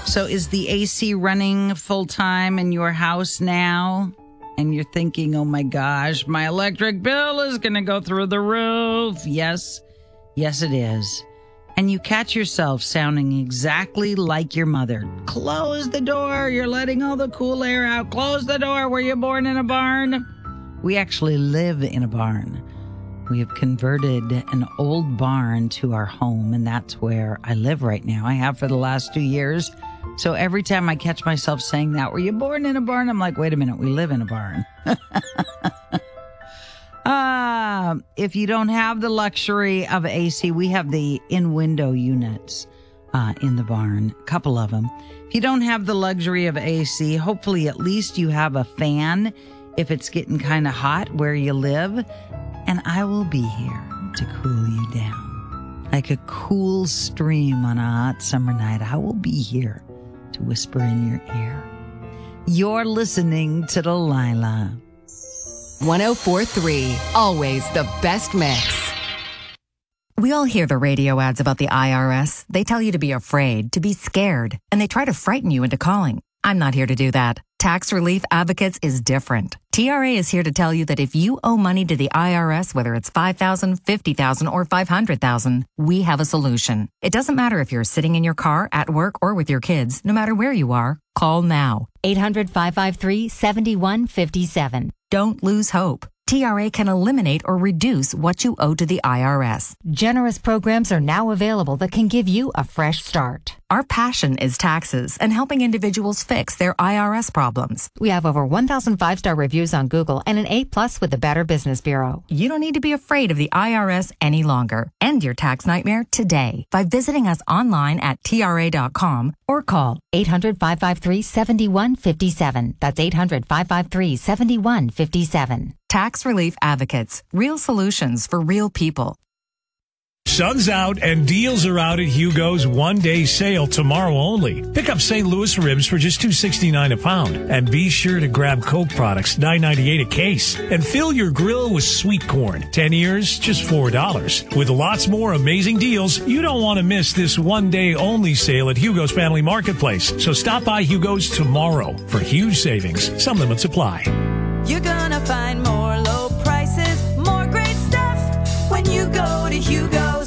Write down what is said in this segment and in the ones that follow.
So is the AC running full time in your house now? And you're thinking, oh my gosh, my electric bill is going to go through the roof. Yes, it is. And you catch yourself sounding exactly like your mother. Close the door. You're letting all the cool air out. Close the door. Were you born in a barn? We actually live in a barn. We have converted an old barn to our home, and that's where I live right now. I have for the last 2 years. So every time I catch myself saying that, were you born in a barn? I'm like, wait a minute, we live in a barn. If you don't have the luxury of AC, we have the in-window units in the barn, a couple of them. If you don't have the luxury of AC, hopefully at least you have a fan if it's getting kind of hot where you live. And I will be here to cool you down. Like a cool stream on a hot summer night, I will be here to whisper in your ear. You're listening to Delilah. 104.3, always the best mix. We all hear the radio ads about the IRS. They tell you to be afraid, to be scared, and they try to frighten you into calling. I'm not here to do that. Tax Relief Advocates is different. TRA is here to tell you that if you owe money to the IRS, whether it's $5,000, $50,000, or $500,000, we have a solution. It doesn't matter if you're sitting in your car, at work, or with your kids. No matter where you are, call now. 800-553-7157. Don't lose hope. TRA can eliminate or reduce what you owe to the IRS. Generous programs are now available that can give you a fresh start. Our passion is taxes and helping individuals fix their IRS problems. We have over 1,000 five-star reviews on Google and an A+ with the Better Business Bureau. You don't need to be afraid of the IRS any longer. End your tax nightmare today by visiting us online at TRA.com or call 800-553-7157. That's 800-553-7157. Tax Relief Advocates. Real solutions for real people. Sun's out and deals are out at Hugo's one-day sale tomorrow only. Pick up St. Louis ribs for just $2.69 a pound. And be sure to grab Coke products, $9.98 a case. And fill your grill with sweet corn. 10 ears, just $4. With lots more amazing deals, you don't want to miss this one-day only sale at Hugo's Family Marketplace. So stop by Hugo's tomorrow for huge savings. Some limits apply. You're gonna find more low prices, more great stuff when you go to Hugo's.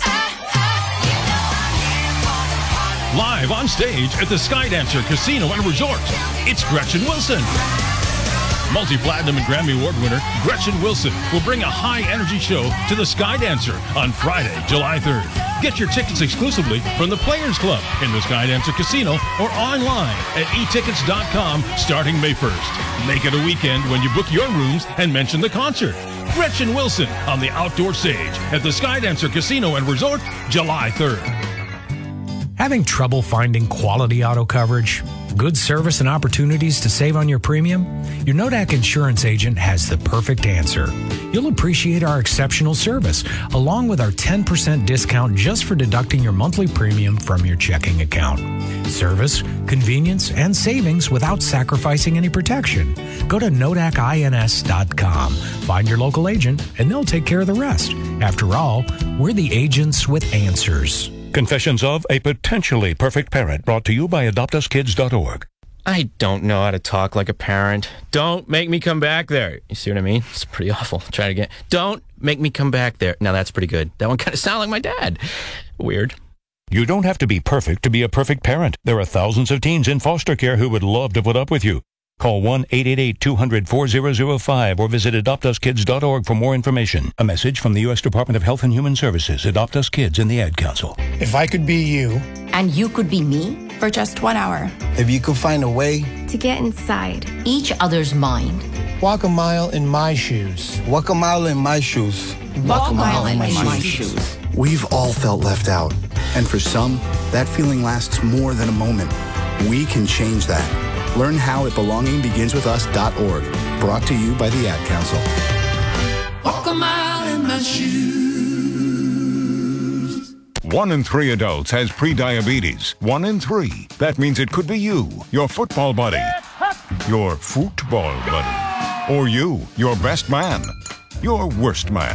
Live on stage at the Skydancer Casino and Resort, it's Gretchen Wilson. Multi-platinum and Grammy Award winner Gretchen Wilson will bring a high-energy show to the Skydancer on Friday, July 3rd. Get your tickets exclusively from the Players Club in the Skydancer Casino or online at etickets.com starting May 1st. Make it a weekend when you book your rooms and mention the concert. Gretchen Wilson on the outdoor stage at the Skydancer Casino and Resort, July 3rd. Having trouble finding quality auto coverage? Good service and opportunities to save on your premium? Your Nodak insurance agent has the perfect answer. You'll appreciate our exceptional service, along with our 10% discount just for deducting your monthly premium from your checking account. Service, convenience, and savings without sacrificing any protection. Go to NodakINS.com. Find your local agent, and they'll take care of the rest. After all, we're the agents with answers. Confessions of a Potentially Perfect Parent, brought to you by AdoptUsKids.org. I don't know how to talk like a parent. Don't make me come back there. You see what I mean? It's pretty awful. Try it again. Don't make me come back there. Now that's pretty good. That one kind of sounded like my dad. Weird. You don't have to be perfect to be a perfect parent. There are thousands of teens in foster care who would love to put up with you. Call 1-888-200-4005 or visit AdoptUsKids.org for more information. A message from the U.S. Department of Health and Human Services, Adopt Us Kids, and the Ad Council. If I could be you. And you could be me. For just 1 hour. If you could find a way. To get inside. Each other's mind. Walk a mile in my shoes. Walk a mile in my shoes. Walk a mile in my shoes. We've all felt left out. And for some, that feeling lasts more than a moment. We can change that. Learn how at belongingbeginswithus.org. Brought to you by the Ad Council. Walk a mile in my shoes. 1 in 3 adults has prediabetes. 1 in 3. That means it could be you, your football buddy, your football buddy, or you, your best man, your worst man.